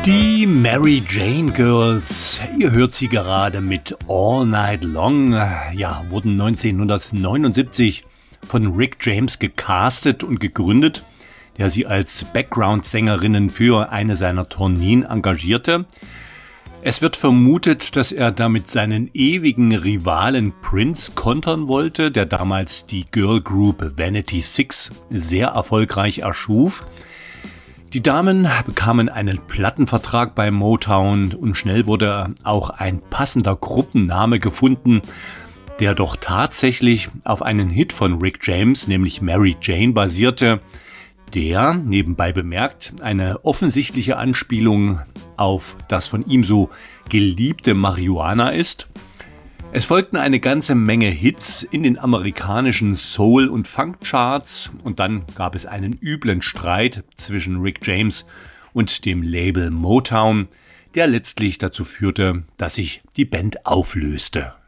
Die Mary Jane Girls, ihr hört sie gerade mit All Night Long, ja, wurden 1979 von Rick James gecastet und gegründet, der sie als Background-Sängerinnen für eine seiner Tourneen engagierte. Es wird vermutet, dass er damit seinen ewigen Rivalen Prince kontern wollte, der damals die Girl Group Vanity Six sehr erfolgreich erschuf. Die Damen bekamen einen Plattenvertrag bei Motown und schnell wurde auch ein passender Gruppenname gefunden, der doch tatsächlich auf einen Hit von Rick James, nämlich Mary Jane, basierte, der, nebenbei bemerkt, eine offensichtliche Anspielung auf das von ihm so geliebte Marihuana ist. Es folgten eine ganze Menge Hits in den amerikanischen Soul- und Funk-Charts und dann gab es einen üblen Streit zwischen Rick James und dem Label Motown, der letztlich dazu führte, dass sich die Band auflöste.